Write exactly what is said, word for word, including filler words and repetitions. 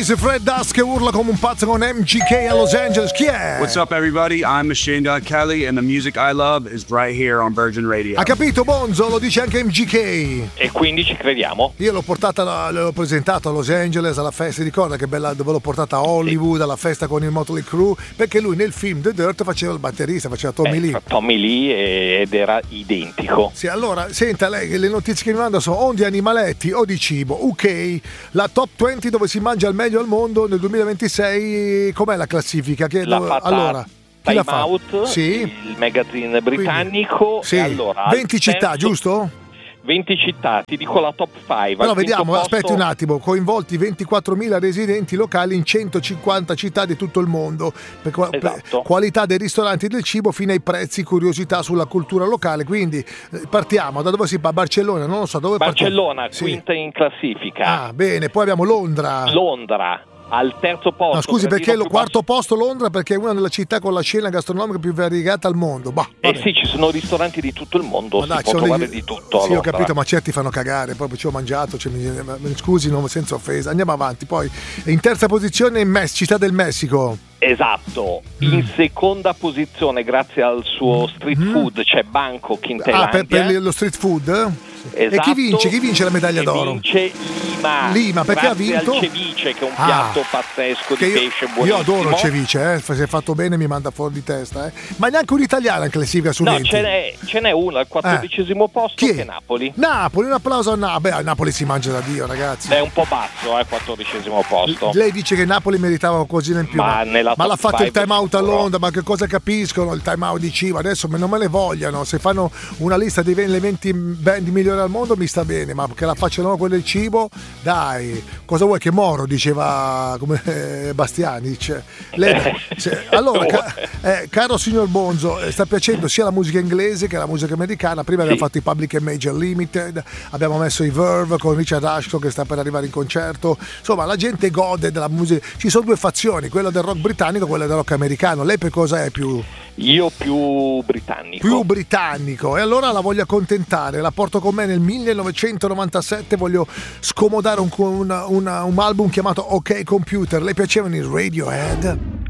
Days, Fred Dusk che urla come un pazzo con M G K a Los Angeles. Chi è? What's up everybody? I'm Machine Gun Kelly and the music I love is right here on Virgin Radio. Ha capito Bonzo? Lo dice anche M G K. E quindi ci crediamo. Io l'ho portata, l'ho presentato a Los Angeles alla festa, ricorda che bella, dove l'ho portata a Hollywood, sì, alla festa con il Motley Crue, perché lui nel film The Dirt faceva il batterista, faceva Tommy eh, Lee. Tommy Lee ed era identico. Sì, allora, senta lei, le notizie che mi manda sono o di animaletti o di cibo. Ok, la top venti dove si mangia al meglio al mondo nel duemilaventisei, com'è la classifica? Che la dove, fatta allora, Time Out, sì, il magazine britannico. Quindi, sì, e allora, venti città, terzo, giusto? venti città, ti dico la top cinque. Però vediamo, posto... aspetti un attimo, coinvolti ventiquattromila residenti locali in centocinquanta città di tutto il mondo, per, qua- esatto. per qualità dei ristoranti e del cibo fino ai prezzi, curiosità sulla cultura locale. Quindi eh, partiamo, da dove si va? Barcellona, non lo so dove Barcellona, partiamo? quinta sì. in classifica. Ah, bene, poi abbiamo Londra. Londra. Al terzo posto. No, scusi, perché lo quarto posto Londra? Perché è una delle città con la scena gastronomica più variegata al mondo. Bah, eh sì, ci sono ristoranti di tutto il mondo, ma si dai, può trovare degli... di tutto. Sì, ho capito, ma certi fanno cagare, proprio ci ho mangiato, cioè, mi, mi, scusi, non, senza offesa. Andiamo avanti, poi in terza posizione in Mes- città del Messico. Esatto, in mm. seconda posizione grazie al suo street mm. food c'è Bangkok in Thailandia. Ah, per, per lo street food? Esatto. E chi vince? Chi vince la medaglia e d'oro? Vince Lima. Lima, perché ha vinto? Al ceviche, che è un ah, piatto pazzesco di io, pesce buonissimo. Io adoro il ceviche, eh? Se è fatto bene mi manda fuori di testa, eh? Ma neanche un'italiana in classifica su no, venti. ce n'è, ce n'è una al quattordicesimo eh. posto, che è Napoli. Napoli, un applauso a Napoli. Beh, a Napoli si mangia da Dio, ragazzi. È un po' basso, eh, quattordicesimo posto. Lei dice che Napoli meritava qualcosina in più. Ma, ma, ma l'ha fatto il time out a Londra, ma che cosa capiscono il time out di cibo? Adesso non me le vogliano, se fanno una lista dei venti band migliori al mondo mi sta bene, ma che la facciano quello del cibo, dai, cosa vuoi che Moro diceva come eh, Bastiani dice. Lei, se, allora ca, eh, caro signor Bonzo, eh, sta piacendo sia la musica inglese che la musica americana. Prima sì. abbiamo fatto i Public and Major Limited, abbiamo messo i Verve con Richard Ashcroft che sta per arrivare in concerto, insomma la gente gode della musica. Ci sono due fazioni, quella del rock britannico e quella del rock americano. Lei per cosa è più? Io più britannico. Più britannico. E allora la voglio accontentare. La porto con me nel millenovecentonovantasette. Voglio scomodare un, una, una, un album chiamato OK Computer. Le piacevano i Radiohead?